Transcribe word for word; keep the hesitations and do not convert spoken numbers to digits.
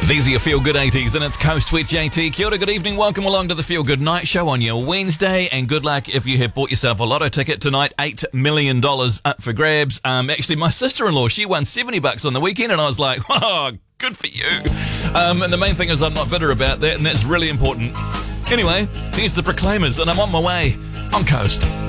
These are your Feel Good eighties, and it's Coast with J T. Kia ora, good evening, welcome along to the Feel Good Night Show on your Wednesday, and good luck if you have bought yourself a lotto ticket tonight. eight million dollars up for grabs. Um, actually, my sister-in-law, she won seventy bucks on the weekend, and I was like, oh, good for you. Um, and the main thing is I'm not bitter about that, and that's really important. Anyway, here's the Proclaimers, and I'm on my way on Coast.